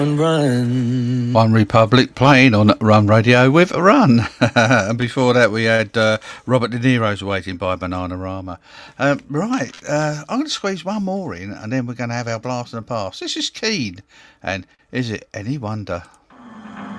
Run. One Republic playing on Run Radio with Run. And before that we had Robert De Niro's Waiting by Bananarama. Right, I'm going to squeeze one more in and then we're going to have our Blast in the Past. This is Keane, and is it any wonder?